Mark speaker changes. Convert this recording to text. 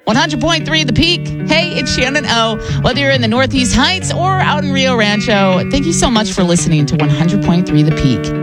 Speaker 1: 100.3 The Peak. Hey, it's Shannon O. Whether you're in the Northeast Heights or out in Rio Rancho, thank you so much for listening to 100.3 The Peak.